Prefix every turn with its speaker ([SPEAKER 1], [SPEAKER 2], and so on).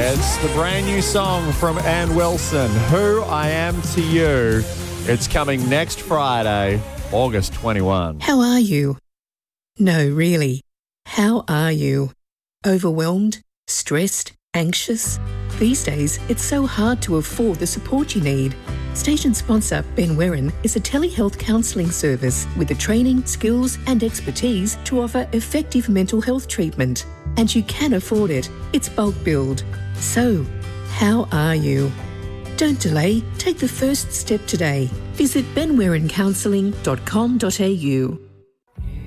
[SPEAKER 1] It's the brand new song from Ann Wilson, Who I Am to You. It's coming next Friday, August 21.
[SPEAKER 2] How are you? No, really. How are you? Overwhelmed? Stressed? Anxious? These days, it's so hard to afford the support you need. Station sponsor Ben Werran is a telehealth counselling service with the training, skills and expertise to offer effective mental health treatment. And you can afford it. It's bulk billed. So, how are you? Don't delay. Take the first step today. Visit benwerrancounselling.com.au.